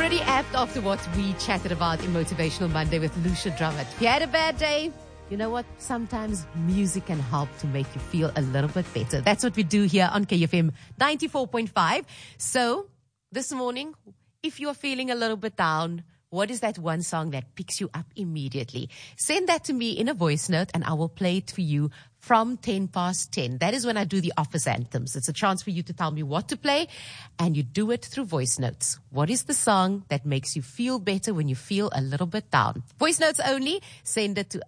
Pretty apt after what we chatted about in Motivational Monday with Lucia Drummond. If you had a bad day, you know what? Sometimes music can help to make you feel a little bit better. That's what we do here on KFM 94.5. So this morning, if you're feeling a little bit down, what is that one song that picks you up immediately? Send that to me in a voice note and I will play it for you from 10 past 10. That is when I do the office anthems. It's a chance for you to tell me what to play and you do it through voice notes. What is the song that makes you feel better when you feel a little bit down? Voice notes only. Send it to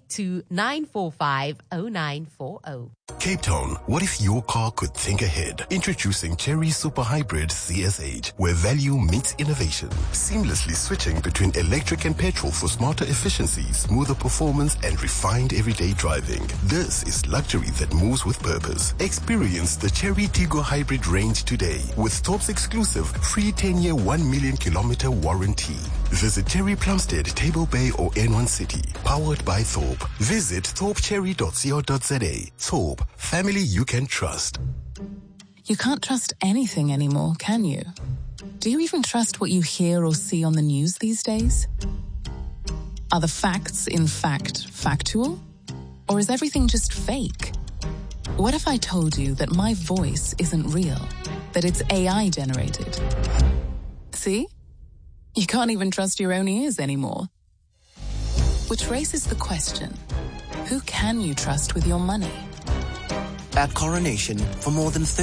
082-945-0940. Cape Town, what if your car could think ahead? Introducing Chery Super Hybrid CSH, where value meets innovation. Seamlessly switching between electric and petrol for smarter efficiency, smoother performance, and refined everyday driving. This is luxury that moves with purpose. Experience the Chery Tiggo Hybrid range today with Thorpe's exclusive free 10-year 1 million kilometer warranty. Visit Chery Plumstead, Table Bay or N1 City. Powered by Thorpe. Visit thorpecherry.co.za. Thorpe, family you can trust. You can't trust anything anymore, can you? Do you even trust what you hear or see on the news these days? Are the facts, in fact, factual? Or is everything just fake? What if I told you that my voice isn't real, that it's AI generated? See? You can't even trust your own ears anymore. Which raises the question, who can you trust with your money? At Coronation, for more than